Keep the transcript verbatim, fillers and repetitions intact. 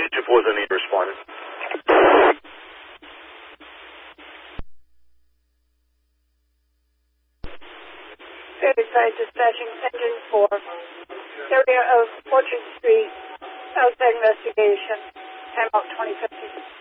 Agent four is a need responded. Certified dispatching engine four. Area of Orchard Street. Outside investigation. Time out twenty fifty.